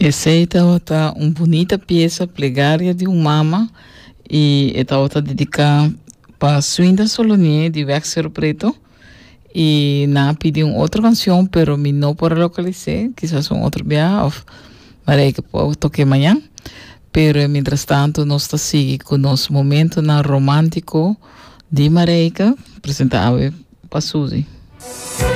Essa aí tá uma bonita peça, plegária de um mama, e está dedicada para Suinda Solonier de Vexero Preto. E na pedi uma outra canção, pero me não por localizar, quizás um outro dia, ou marei que pode tocar amanhã. Pero, mientras tanto, nós está seguindo com o nosso momento na romântico de Mareica, apresentável para Suzy.